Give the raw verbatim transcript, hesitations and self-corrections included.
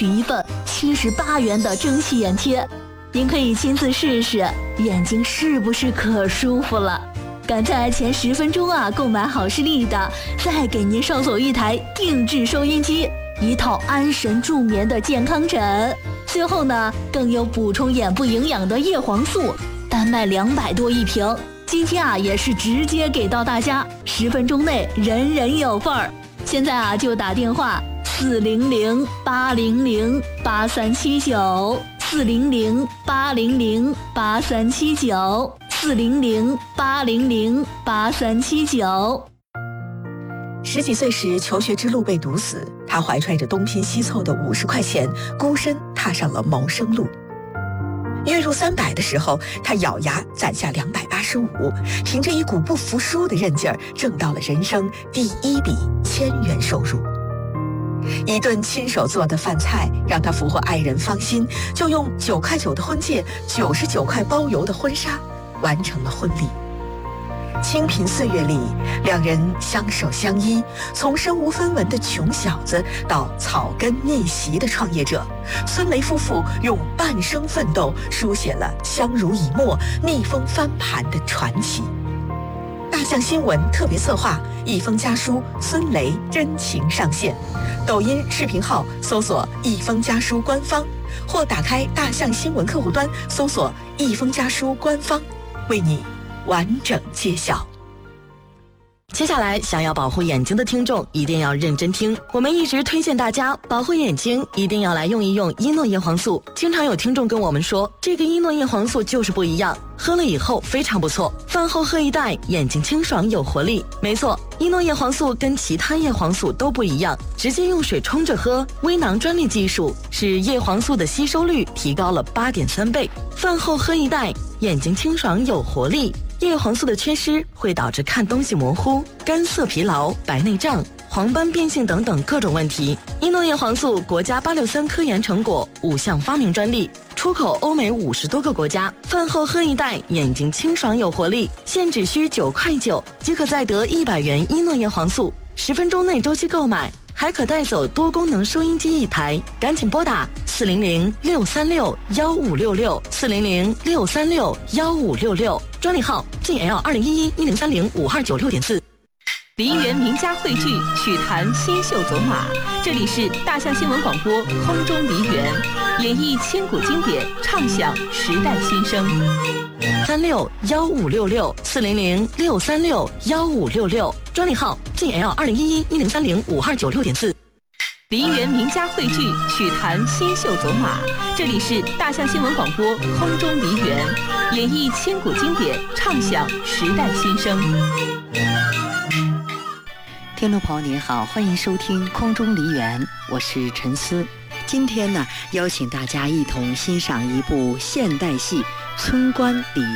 取一份七十八元的蒸汽眼贴。您可以亲自试试，眼睛是不是可舒服了？赶在前十分钟啊购买好视力的，再给您捎走一台定制收音机，一套安神助眠的健康枕。最后呢，更有补充眼部营养的叶黄素，单卖两百多一瓶。今天啊也是直接给到大家，十分钟内人人有份儿。现在啊就打电话四零零八零零八三七九。四零零八零零八三七九，四零零八零零八三七九。 十几岁时，求学之路被堵死，他怀揣着东拼西凑的五十块钱，孤身踏上了谋生路。月入三百的时候，他咬牙攒下两百八十五，凭着一股不服输的韧劲儿，挣到了人生第一笔千元收入。一顿亲手做的饭菜让他俘获爱人芳心，就用九块九的婚戒、九十九块包邮的婚纱完成了婚礼。清贫岁月里，两人相守相依，从身无分文的穷小子到草根逆袭的创业者，孙雷夫妇用半生奋斗书写了相濡以沫、逆风翻盘的传奇。大象新闻特别策划，一封家书孙雷真情上线。抖音视频号搜索一封家书官方，或打开大象新闻客户端搜索一封家书官方，为你完整揭晓。 接下来，想要保护眼睛的听众一定要认真听。我们一直推荐大家保护眼睛，一定要来用一用伊诺叶黄素。经常有听众跟我们说，这个伊诺叶黄素就是不一样，喝了以后非常不错，饭后喝一袋，眼睛清爽有活力。没错，伊诺叶黄素跟其他叶黄素都不一样，直接用水冲着喝，微囊专利技术使叶黄素的吸收率提高了 八点三倍。饭后喝一袋，眼睛清爽有活力。叶黄素的缺失会导致看东西模糊、干涩疲劳、白内障、黄斑变性等等各种问题。伊诺叶黄素国家八六三科研成果，五项发明专利，出口欧美五十多个国家。饭后喝一袋，眼睛清爽有活力，现只需九块九即可再得一百元伊诺叶黄素，十分钟内周期购买，还可带走多功能收音机一台。赶紧拨打四零零六三六幺五六六四零零六三六幺五六六，专利号 G L 二零一一一零三零五二九六点四。 梨园名家汇聚，曲坛新秀走马。这里是大象新闻广播空中梨园，演绎千古经典，唱响时代新声。 三六幺五六六四零零六三六幺五六六，专利号 G L 二零一一一零三零五二九六点四。 梨园名家汇聚，曲坛新秀走马。这里是大象新闻广播空中梨园，演绎千古经典，唱响时代新声。 听众朋友您好，欢迎收听空中梨园，我是陈思。今天呢，邀请大家一同欣赏一部现代戏《村官李